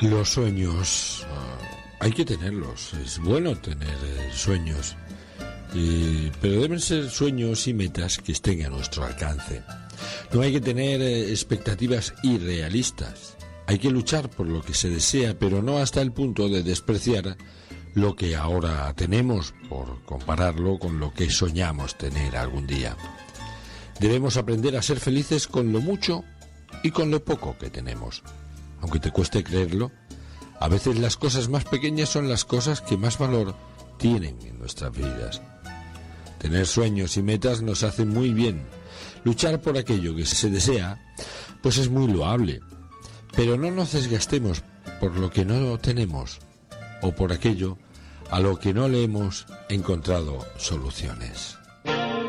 Los sueños hay que tenerlos, es bueno tener sueños, pero deben ser sueños y metas que estén a nuestro alcance. No hay que tener expectativas irrealistas, hay que luchar por lo que se desea, pero no hasta el punto de despreciar lo que ahora tenemos por compararlo con lo que soñamos tener algún día. Debemos aprender a ser felices con lo mucho y con lo poco que tenemos. Aunque te cueste creerlo, a veces las cosas más pequeñas son las cosas que más valor tienen en nuestras vidas. Tener sueños y metas nos hace muy bien. Luchar por aquello que se desea, pues es muy loable. Pero no nos desgastemos por lo que no tenemos o por aquello a lo que no le hemos encontrado soluciones.